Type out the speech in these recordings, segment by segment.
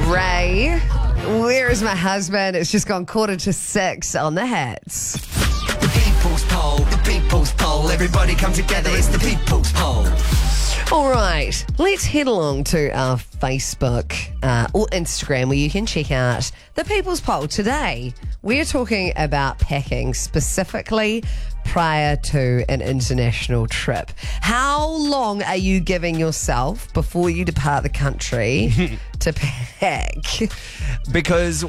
Ray, where is my husband? It's just gone 5:45 on the Hits. The people's poll, the people's poll. Everybody come together, it's the people's poll. All right, let's head along to our Facebook or Instagram where you can check out the People's Poll. Today, we're talking about packing specifically prior to an international trip. How long are you giving yourself before you depart the country to pack? Because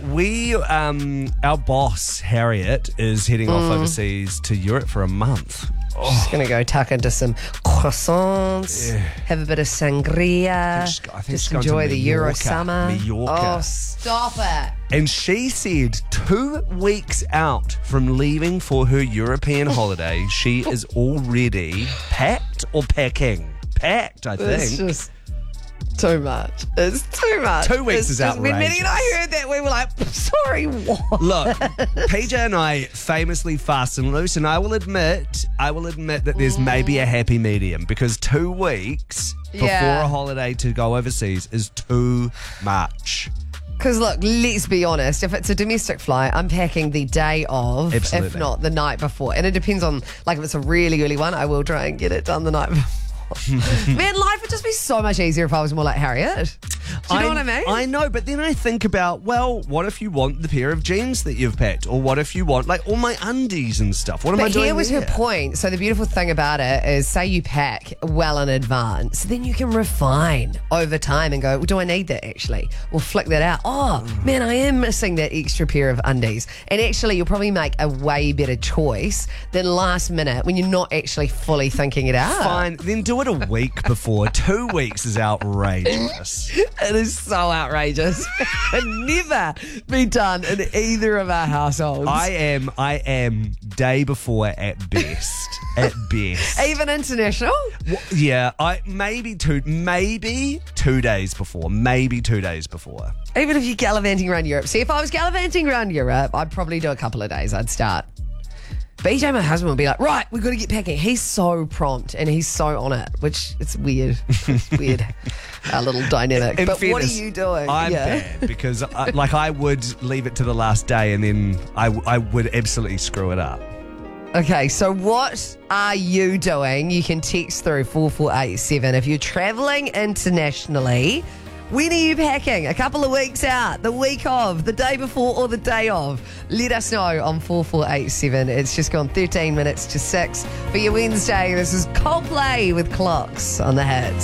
our boss, Harriet, is heading off overseas to Europe for a month. Just going to go tuck into some croissants, have a bit of sangria, I think just she's going to enjoy the Euro Mallorca. summer. Mallorca. Oh, stop it. And she said 2 weeks out from leaving for her European holiday, she is already packed or packing? Packed, I think. It's just too much. It's too much. 2 weeks It's is just- When Minnie outrageous. and I heard that, we were like, sorry, what? Look, PJ and I famously fast and loose, and I will admit that there's maybe a happy medium because 2 weeks before Yeah. a holiday to go overseas is too much. Because look, let's be honest, if it's a domestic flight, I'm packing the day of, Absolutely. if not the night before. And it depends on, like if it's a really early one, I will try and get it done the night before. Man, life would just be so much easier if I was more like Harriet. Do you know what I mean? I know, but then I think about, well, what if you want the pair of jeans that you've packed? Or what if you want, like, all my undies and stuff? What am I But doing here was there? her point. So the beautiful thing about it is, say you pack well in advance, then you can refine over time and go, well, do I need that actually? We'll flick that out. Oh, man, I am missing that extra pair of undies. And actually, you'll probably make a way better choice than last minute when you're not actually fully thinking it out. Fine, then do it a week before. 2 weeks is outrageous. It is so outrageous. It never be done in either of our households. I am day before at best. At best. Even international? Yeah, maybe 2 days before. Maybe 2 days before. Even if you're gallivanting around Europe. See, if I was gallivanting around Europe, I'd probably do a couple of days. I'd start. BJ, my husband, would be like, right, we've got to get packing. He's so prompt and he's so on it, which it's weird. It's weird, our little dynamic. In But what are fairness, you doing? I'm bad because I would leave it to the last day and then I would absolutely screw it up. Okay, so what are you doing? You can text through 4487. If you're travelling internationally, when are you packing? A couple of weeks out, the week of, the day before or the day of? Let us know on 4487. It's just gone 13 minutes to 6 for your Wednesday. This is Coldplay with Clocks on the Hits.